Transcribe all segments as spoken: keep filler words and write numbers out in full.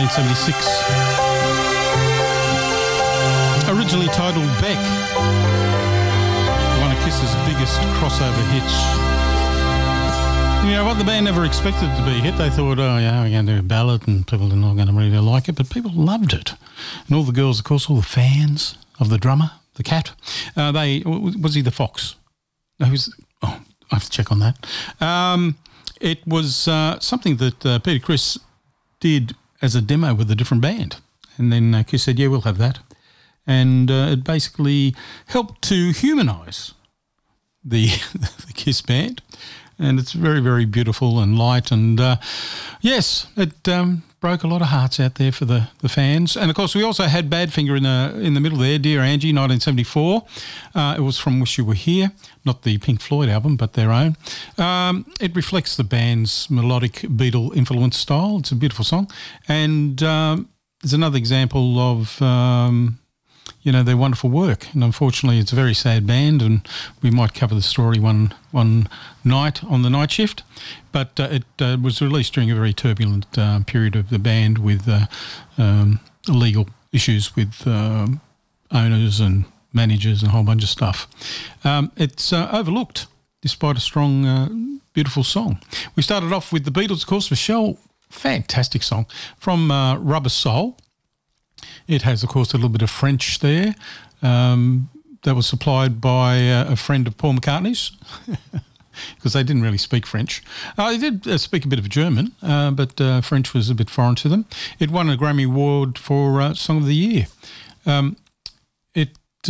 nineteen seventy-six. Originally titled Beck, one of Kiss's biggest crossover hits. You know what, the band never expected it to be a hit. They thought, oh yeah, we're going to do a ballad and people are not going to really like it, but people loved it. And all the girls, of course, all the fans of the drummer, the cat, uh, they, was he the fox? No, he was, oh, I have to check on that. Um, it was uh, something that uh, Peter Criss did as a demo with a different band. And then uh, Kiss said, yeah, we'll have that. And uh, it basically helped to humanise the, the Kiss band. And it's very, very beautiful and light. And, uh, yes, it um, broke a lot of hearts out there for the, the fans. And, of course, we also had Badfinger in the, in the middle there, Dear Angie, nineteen seventy-four. Uh, it was from Wish You Were Here, not the Pink Floyd album, but their own. Um, it reflects the band's melodic Beatle-influenced style. It's a beautiful song. And um, there's another example of... Um, you know, their wonderful work. And unfortunately, it's a very sad band, and we might cover the story one one night on the night shift. But uh, it uh, was released during a very turbulent uh, period of the band with uh, um, legal issues with um, owners and managers and a whole bunch of stuff. Um, it's uh, overlooked, despite a strong, uh, beautiful song. We started off with the Beatles, of course, Michelle, fantastic song, from uh, Rubber Soul. It has, of course, a little bit of French there. Um, that was supplied by uh, a friend of Paul McCartney's because they didn't really speak French. Uh, they did uh, speak a bit of German, uh, but uh, French was a bit foreign to them. It won a Grammy Award for uh, Song of the Year. Um, it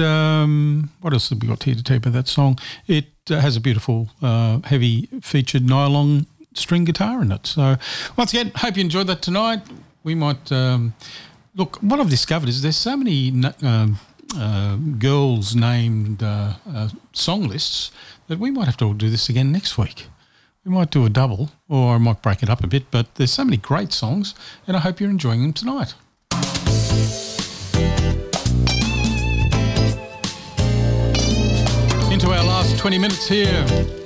um, what else have we got here to tell you about that song? It uh, has a beautiful, uh, heavy featured nylon string guitar in it. So once again, hope you enjoyed that tonight. We might... Um, Look, what I've discovered is there's so many um, uh, girls named uh, uh, song lists that we might have to do this again next week. We might do a double, or I might break it up a bit, but there's so many great songs, and I hope you're enjoying them tonight. Into our last twenty minutes here.